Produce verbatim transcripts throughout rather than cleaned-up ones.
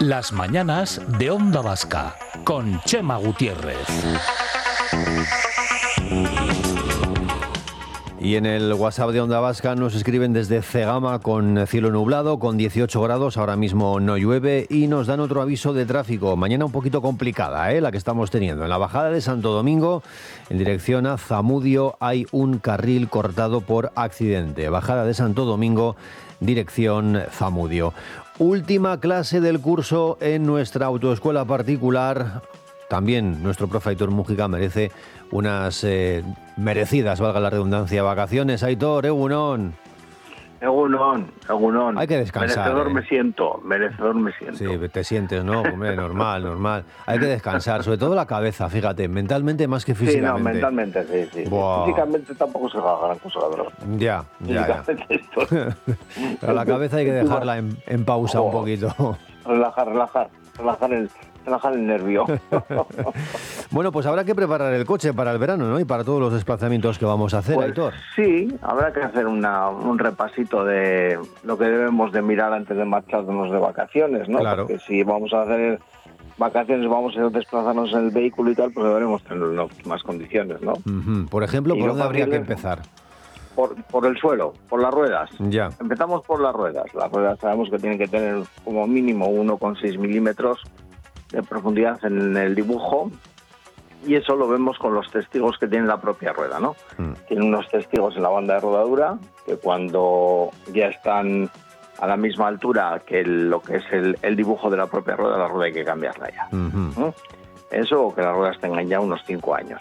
Las mañanas de Onda Vasca con Chema Gutiérrez. Y en el WhatsApp de Onda Vasca nos escriben desde Cegama con cielo nublado, con dieciocho grados, ahora mismo no llueve y nos dan otro aviso de tráfico. Mañana un poquito complicada, ¿eh? La que estamos teniendo. En la bajada de Santo Domingo, en dirección a Zamudio, hay un carril cortado por accidente. Bajada de Santo Domingo, dirección Zamudio. Última clase del curso en nuestra autoescuela particular. También nuestro profe Aitor Mújica merece unas eh, merecidas, valga la redundancia, vacaciones. Aitor, egunon. Egunon, egunon. Hay que descansar. Merecedor ¿eh? me siento, merecedor me siento. Sí, te sientes, ¿no? Hombre, normal, normal. Hay que descansar, sobre todo la cabeza, fíjate, mentalmente más que físicamente. Sí, no, mentalmente, sí, sí. Buah. Físicamente tampoco se va a gran cosa, la verdad. Ya, ya, ya. Esto... Pero la cabeza hay que dejarla en, en pausa oh, un poquito. Relajar, relajar, relajar el... relajar el nervio. Bueno, pues habrá que preparar el coche para el verano, ¿no? Y para todos los desplazamientos que vamos a hacer, pues, Aitor. Sí, habrá que hacer una, un repasito de lo que debemos de mirar antes de marcharnos de vacaciones, ¿no? Claro. Porque si vamos a hacer vacaciones, vamos a desplazarnos en el vehículo y tal, pues deberemos tener en óptimas condiciones, ¿no? Uh-huh. Por ejemplo, ¿por dónde habría que empezar? Por, por el suelo, por las ruedas. Ya. Empezamos por las ruedas. Las ruedas sabemos que tienen que tener como mínimo uno coma seis milímetros de profundidad en el dibujo, y eso lo vemos con los testigos que tiene la propia rueda, ¿no? Mm. Tiene unos testigos en la banda de rodadura que cuando ya están a la misma altura que el, lo que es el, el dibujo de la propia rueda, la rueda hay que cambiarla ya. Mm-hmm. ¿Mm? Eso, o que las ruedas tengan ya unos cinco años.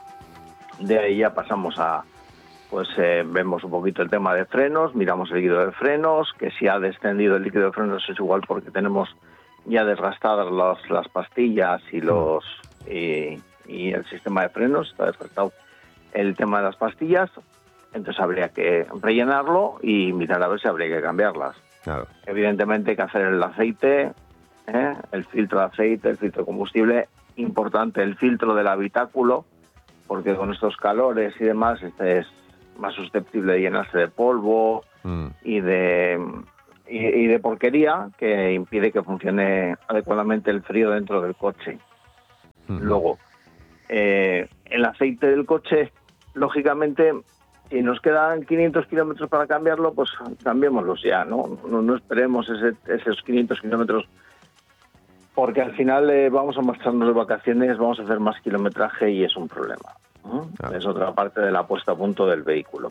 De ahí ya pasamos a, pues eh, vemos un poquito el tema de frenos, miramos el líquido de frenos, que si ha descendido el líquido de frenos es igual porque tenemos ya desgastadas las, las pastillas y los y, y el sistema de frenos, está desgastado el tema de las pastillas, entonces habría que rellenarlo y mirar a ver si habría que cambiarlas. Claro. Evidentemente hay que hacer el aceite, ¿eh? El filtro de aceite, el filtro de combustible, importante el filtro del habitáculo, porque con estos calores y demás este es más susceptible de llenarse de polvo mm. y de... Y, y de porquería que impide que funcione adecuadamente el frío dentro del coche. Uh-huh. Luego, eh, el aceite del coche, lógicamente, si nos quedan quinientos kilómetros para cambiarlo, pues cambiémoslos ya, ¿no? No, no esperemos ese, esos quinientos kilómetros, porque al final eh, vamos a marcharnos de vacaciones, vamos a hacer más kilometraje y es un problema. ¿eh? Claro. Es otra parte de la puesta a punto del vehículo.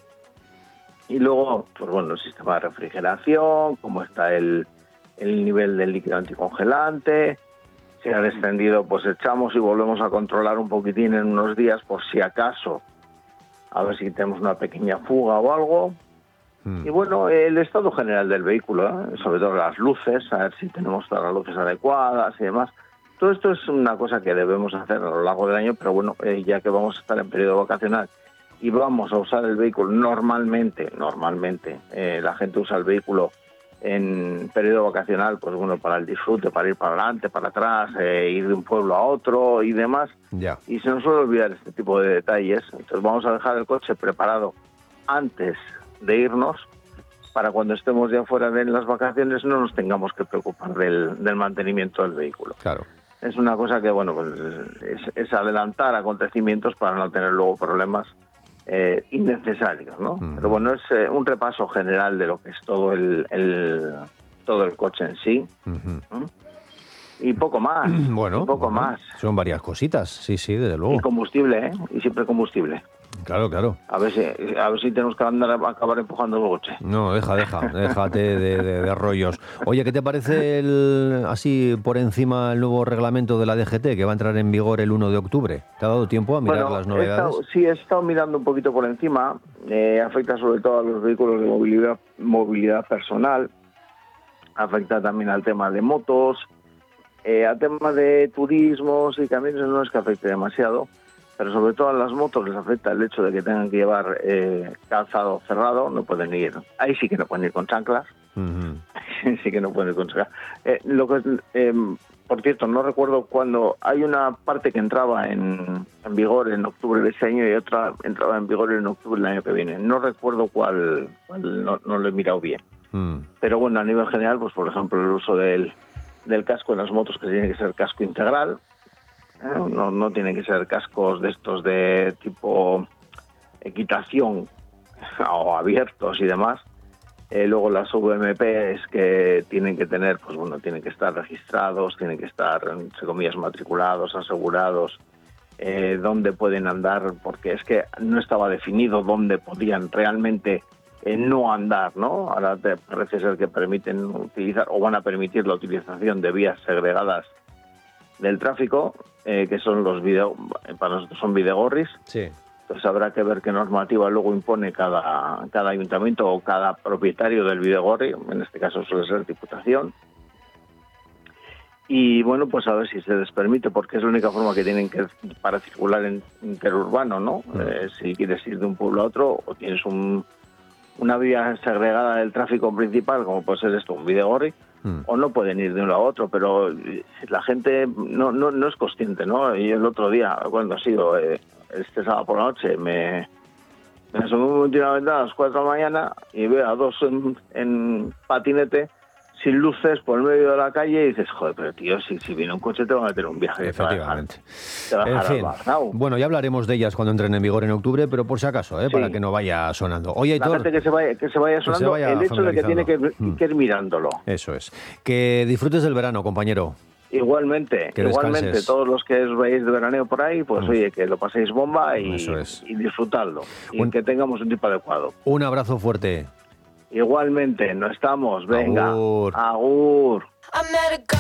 Y luego, pues bueno, el sistema de refrigeración, cómo está el, el nivel del líquido anticongelante. Si ha descendido, pues echamos y volvemos a controlar un poquitín en unos días por si acaso, a ver si tenemos una pequeña fuga o algo. Mm. Y bueno, el estado general del vehículo, ¿eh? Sobre todo las luces, a ver si tenemos todas las luces adecuadas y demás. Todo esto es una cosa que debemos hacer a lo largo del año, pero bueno, eh, ya que vamos a estar en periodo vacacional y vamos a usar el vehículo normalmente, normalmente, eh, la gente usa el vehículo en periodo vacacional, pues bueno, para el disfrute, para ir para adelante, para atrás, eh, ir de un pueblo a otro y demás. Ya. Y se nos suele olvidar este tipo de detalles. Entonces vamos a dejar el coche preparado antes de irnos, para cuando estemos ya fuera de las vacaciones no nos tengamos que preocupar del, del mantenimiento del vehículo. Claro. Es una cosa que, bueno, pues es, es adelantar acontecimientos para no tener luego problemas Eh, innecesarios, ¿no? Uh-huh. Pero bueno, es eh, un repaso general de lo que es todo el, el todo el coche en sí. Uh-huh. ¿Mm? Y poco más. Bueno, y poco bueno, más. Son varias cositas, sí, sí, desde luego. Y combustible, ¿eh? Y siempre combustible. Claro, claro. A ver si, a ver si tenemos que andar a acabar empujando el coche. No, deja, deja, déjate de, de, de rollos. Oye, ¿qué te parece el, así por encima el nuevo reglamento de la D G T que va a entrar en vigor el uno de octubre? ¿Te ha dado tiempo a mirar bueno, las novedades? He estado, sí, he estado mirando un poquito por encima. Eh, afecta sobre todo a los vehículos de movilidad, movilidad personal. Afecta también al tema de motos. Eh, al tema de turismos y camiones no es que afecte demasiado. Pero sobre todo a las motos les afecta el hecho de que tengan que llevar eh, calzado cerrado, no pueden ir, ahí sí que no pueden ir con chanclas, uh-huh. sí que no pueden ir con chanclas. Eh, lo que, eh, por cierto, no recuerdo cuándo, hay una parte que entraba en, en vigor en octubre de este año y otra entraba en vigor en octubre del año que viene. No recuerdo cuál, cuál no, no lo he mirado bien. Uh-huh. Pero bueno, a nivel general, pues por ejemplo, el uso del, del casco en las motos, que tiene que ser casco integral, ¿eh? no, no tienen que ser cascos de estos de tipo equitación o abiertos y demás. Eh, luego las V M Ps que tienen que tener, pues bueno, tienen que estar registrados, tienen que estar, entre comillas, matriculados, asegurados, eh, dónde pueden andar, porque es que no estaba definido dónde podían realmente eh, no andar, ¿no? Ahora te parece ser que permiten utilizar o van a permitir la utilización de vías segregadas del tráfico, eh, que son los video, para nosotros son videgorris. Sí. Entonces habrá que ver qué normativa luego impone cada, cada ayuntamiento o cada propietario del videgorri, en este caso suele ser Diputación. Y bueno, pues a ver si se les permite, porque es la única forma que tienen que para circular en interurbano, ¿no? Mm. Eh, si quieres ir de un pueblo a otro o tienes un, una vía segregada del tráfico principal, como puede ser esto, un videgorri, mm. o no pueden ir de uno a otro, pero la gente no, no, no es consciente, ¿no? Y el otro día, cuando ha sido... Eh, este sábado por la noche me, me asomé un momento a la ventana a las cuatro de la mañana y veo a dos en, en patinete sin luces por el medio de la calle y dices, joder, pero tío, si, si viene un coche te va a meter un viaje. Efectivamente. Te va a dejar, te va a en dejar fin, al bar, ¿no? bueno, ya hablaremos de ellas cuando entren en vigor en octubre, pero por si acaso, ¿eh? Sí. Para que no vaya sonando. Oye, Aitor, la gente que se vaya, que se vaya sonando, se vaya el hecho de que tiene que, mm. que ir mirándolo. Eso es. Que disfrutes del verano, compañero. Igualmente, que igualmente, descanses. todos los que os veáis de veraneo por ahí, pues mm. oye, que lo paséis bomba y, es. y disfrutadlo. Y un, que tengamos un tipo adecuado. Un abrazo fuerte. Igualmente, no estamos, venga. Agur. Agur.